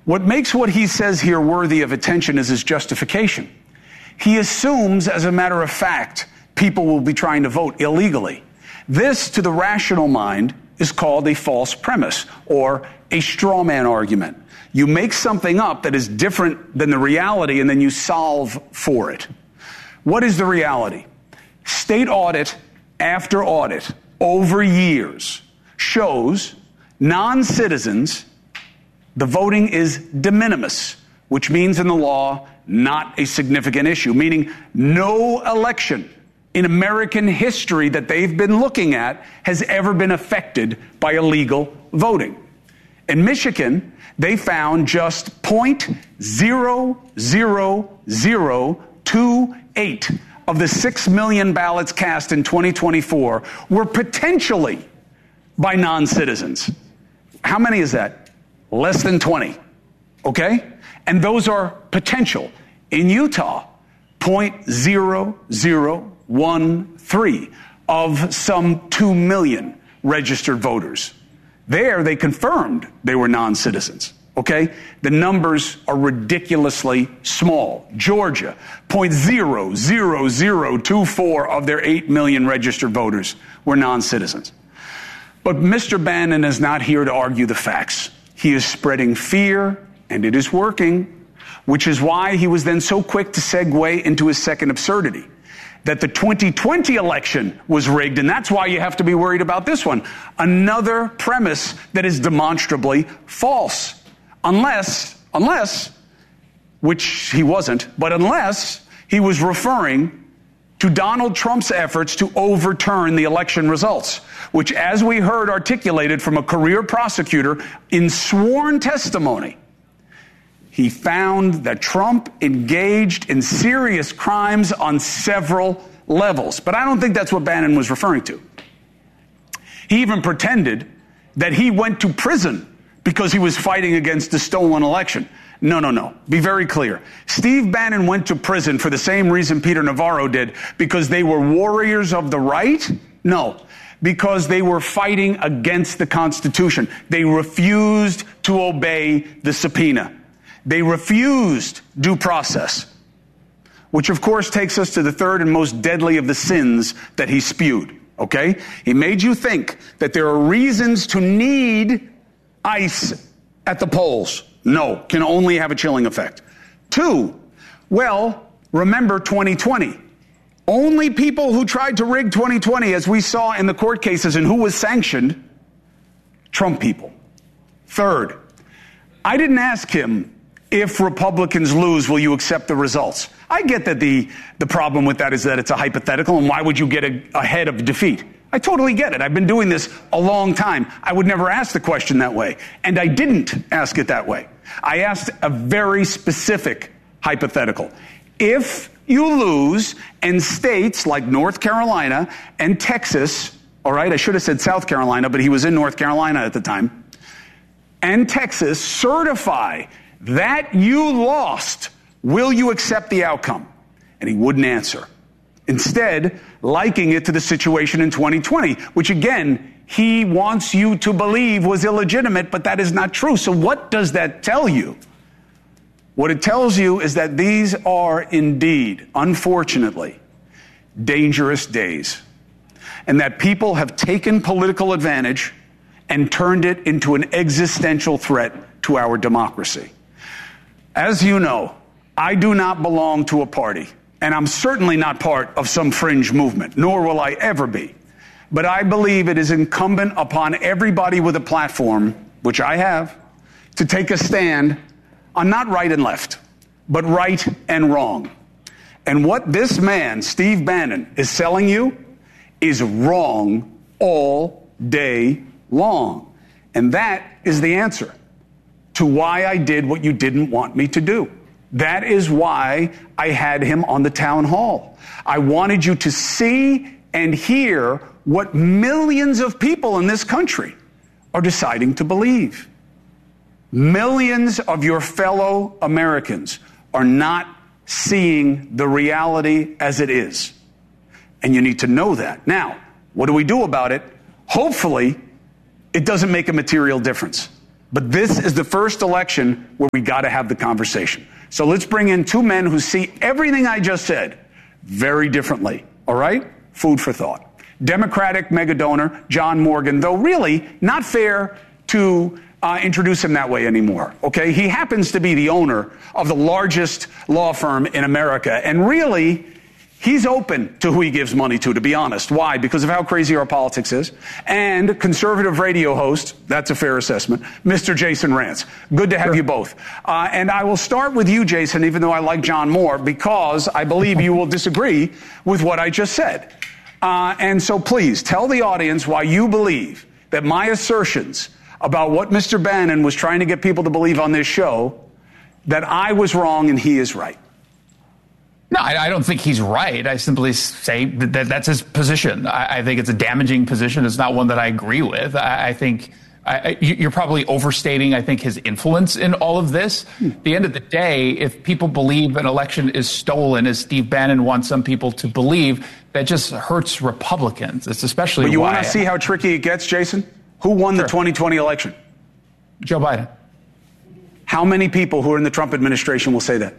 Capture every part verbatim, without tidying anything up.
What makes what he says here worthy of attention is his justification. He assumes, as a matter of fact, people will be trying to vote illegally. This, to the rational mind, is called a false premise or a straw man argument. You make something up that is different than the reality, and then you solve for it. What is the reality? State audit after audit over years shows non-citizens, the voting is de minimis, which means in the law, not a significant issue, meaning no election in American history that they've been looking at has ever been affected by illegal voting. In Michigan, they found just zero point zero zero zero two eight of the six million ballots cast in twenty twenty-four were potentially by non-citizens. How many is that? Less than twenty, okay? And those are potential. In Utah, zero point zero zero one three of some two million registered voters. There, they confirmed they were non-citizens, okay? The numbers are ridiculously small. Georgia, zero point zero zero zero two four of their eight million registered voters were non-citizens. But Mister Bannon is not here to argue the facts. He is spreading fear, and it is working, which is why he was then so quick to segue into his second absurdity, that the twenty twenty election was rigged, and that's why you have to be worried about this one. Another premise that is demonstrably false. Unless, unless, which he wasn't, but unless he was referring to Donald Trump's efforts to overturn the election results, which, as we heard articulated from a career prosecutor in sworn testimony, he found that Trump engaged in serious crimes on several levels. But I don't think that's what Bannon was referring to. He even pretended that he went to prison because he was fighting against the stolen election. No, no, no. Be very clear. Steve Bannon went to prison for the same reason Peter Navarro did, because they were warriors of the right? No, because they were fighting against the Constitution. They refused to obey the subpoena. They refused due process, which of course takes us to the third and most deadly of the sins that he spewed, okay? He made you think that there are reasons to need ICE at the polls. No, can only have a chilling effect. Two, well, remember twenty twenty. Only people who tried to rig twenty twenty, as we saw in the court cases, and who was sanctioned, Trump people. Third, I didn't ask him, if Republicans lose, will you accept the results? I get that the, the problem with that is that it's a hypothetical, and why would you get a, ahead of defeat? I totally get it. I've been doing this a long time. I would never ask the question that way. And I didn't ask it that way. I asked a very specific hypothetical. If you lose and states like North Carolina and Texas, all right, I should have said South Carolina, but he was in North Carolina at the time, and Texas certify that you lost, will you accept the outcome? And he wouldn't answer. Instead, liking it to the situation in twenty twenty, which again, he wants you to believe was illegitimate, but that is not true. So what does that tell you? What it tells you is that these are indeed, unfortunately, dangerous days, and that people have taken political advantage and turned it into an existential threat to our democracy. As you know, I do not belong to a party, and I'm certainly not part of some fringe movement, nor will I ever be. But I believe it is incumbent upon everybody with a platform, which I have, to take a stand on not right and left, but right and wrong. And what this man, Steve Bannon, is selling you is wrong all day long. And that is the answer to why I did what you didn't want me to do. That is why I had him on the town hall. I wanted you to see and hear what millions of people in this country are deciding to believe. Millions of your fellow Americans are not seeing the reality as it is. And you need to know that. Now, what do we do about it? Hopefully, it doesn't make a material difference. But this is the first election where we got to have the conversation. So let's bring in two men who see everything I just said very differently. All right? Food for thought. Democratic mega donor John Morgan, though really not fair to uh, introduce him that way anymore. Okay? He happens to be the owner of the largest law firm in America. And really, he's open to who he gives money to, to be honest. Why? Because of how crazy our politics is. And conservative radio host, that's a fair assessment, Mister Jason Rantz. Good to have sure. you both. Uh, and I will start with you, Jason, even though I like John more, because I believe you will disagree with what I just said. Uh, and so please tell the audience why you believe that my assertions about what Mister Bannon was trying to get people to believe on this show, that I was wrong and he is right. No, I, I don't think he's right. I simply say that, that that's his position. I, I think it's a damaging position. It's not one that I agree with. I, I think I, you're probably overstating, I think, his influence in all of this. Hmm. At the end of the day, if people believe an election is stolen, as Steve Bannon wants some people to believe, that just hurts Republicans. It's especially But you why want to see how tricky it gets, Jason? Who won Sure. the twenty twenty election? Joe Biden. How many people who are in the Trump administration will say that?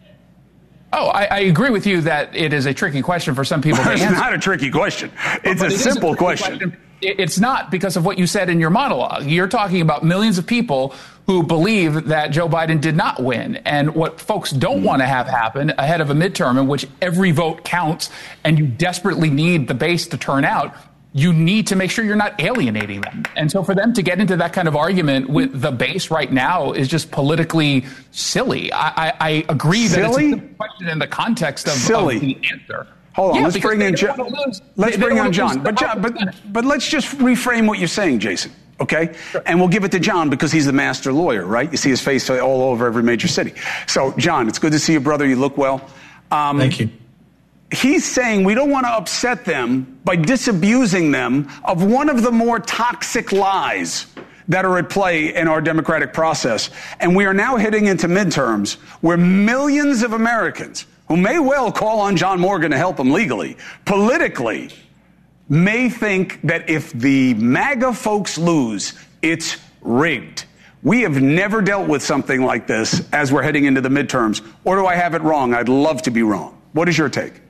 Oh, I, I agree with you that it is a tricky question for some people to It's answer. not a tricky question. It's But a it simple a question. question. It's not because of what you said in your monologue. You're talking about millions of people who believe that Joe Biden did not win. And what folks don't want to have happen ahead of a midterm in which every vote counts and you desperately need the base to turn out, you need to make sure you're not alienating them. And so for them to get into that kind of argument with the base right now is just politically silly. I, I, I agree silly? that it's a question in the context of, silly. of the answer. Hold on, yeah, let's bring in John. Let's they, bring they in John. But, John but, but let's just reframe what you're saying, Jason, okay? Sure. And we'll give it to John because he's the master lawyer, right? You see his face all over every major city. So, John, it's good to see you, brother. You look well. Um, Thank you. He's saying we don't want to upset them by disabusing them of one of the more toxic lies that are at play in our democratic process. And we are now heading into midterms where millions of Americans who may well call on John Morgan to help them legally, politically, may think that if the MAGA folks lose, it's rigged. We have never dealt with something like this as we're heading into the midterms. Or do I have it wrong? I'd love to be wrong. What is your take?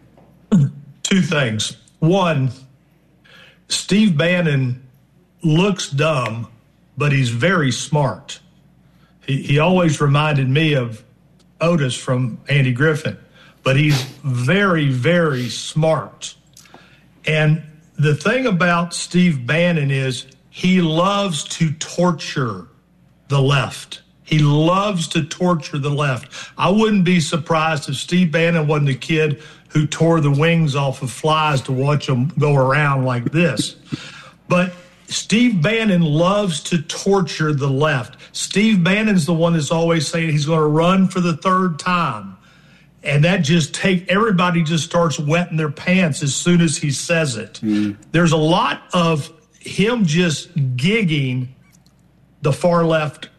Two things. One, Steve Bannon looks dumb, but he's very smart. He, he always reminded me of Otis from Andy Griffin, but he's very, very smart. And the thing about Steve Bannon is he loves to torture the left. He loves to torture the left. I wouldn't be surprised if Steve Bannon wasn't a kid who tore the wings off of flies to watch them go around like this. But Steve Bannon loves to torture the left. Steve Bannon's the one that's always saying he's going to run for the third time. And that just take everybody just starts wetting their pants as soon as he says it. Mm. There's a lot of him just gigging the far left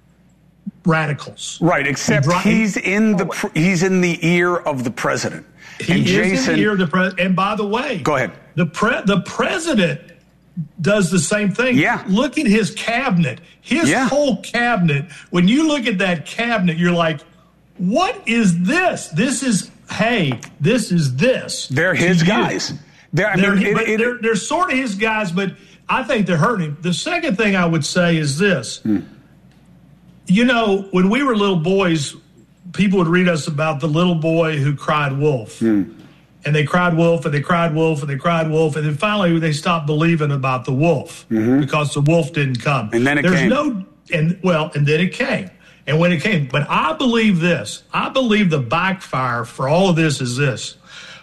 radicals. Right, except he he's in the he's in the ear of the president. He and is Jason, in the ear of the president. And by the way, go ahead. The pre- the president does the same thing. Yeah. Look at his cabinet. His yeah. whole cabinet. When you look at that cabinet, you're like, what is this? This is, hey, this is this. They're his guys. They're, I they're, mean, it, it, they're, they're sort of his guys, but I think they're hurting him. The second thing I would say is this. Hmm. You know, when we were little boys, people would read us about the little boy who cried wolf. Hmm. And they cried wolf, and they cried wolf, and they cried wolf, and then finally they stopped believing about the wolf mm-hmm. because the wolf didn't come. And then it There's came. no, and well, and then it came. And when it came, but I believe this. I believe the backfire for all of this is this.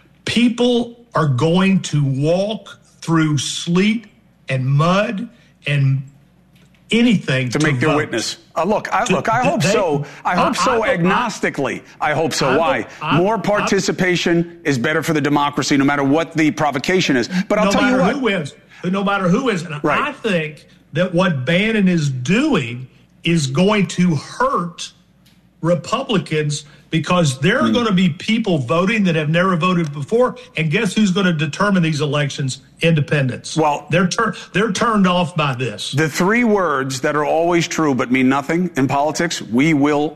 People are going to walk through sleet and mud and anything to, to make vote. their witness. Uh, look, I, look, I hope they, so. I hope I, so I, agnostically. I, I hope so. I, Why? I, More participation is better for the democracy, no matter what the provocation is. But I'll no tell you what. No matter who wins. No matter who wins. And right. I think that what Bannon is doing is going to hurt Republicans because there are mm. going to be people voting that have never voted before. And guess who's going to determine these elections? Independents. Well, they're tur- they're turned off by this. The three words that are always true but mean nothing in politics: we will